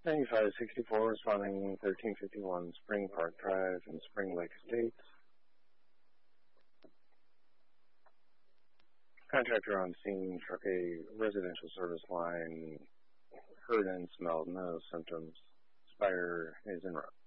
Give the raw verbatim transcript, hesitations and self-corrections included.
ninety-five sixty-four responding thirteen fifty-one Spring Park Drive in Spring Lake Estates. Contractor on scene, struck a residential service line, heard and smelled no symptoms. Spire is en route.